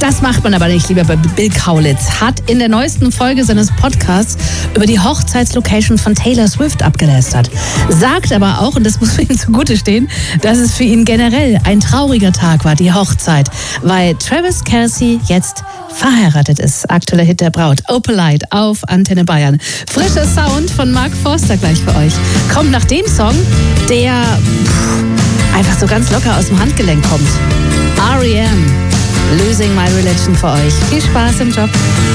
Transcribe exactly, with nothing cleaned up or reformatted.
Das macht man aber nicht, lieber Bill Kaulitz. Hat in der neuesten Folge seines Podcasts über die Hochzeitslocation von Taylor Swift abgelästert. Sagt aber auch, und das muss für ihn zugute stehen, dass es für ihn generell ein trauriger Tag war, die Hochzeit, weil Travis Kelce jetzt verheiratet ist. Aktueller Hit der Braut. Opalite auf Antenne Bayern. Frischer Sound von Mark Forster gleich für euch. Kommt nach dem Song, der pff, einfach so ganz locker aus dem Handgelenk kommt. R E M. Losing My Religion für euch. Viel Spaß im Job.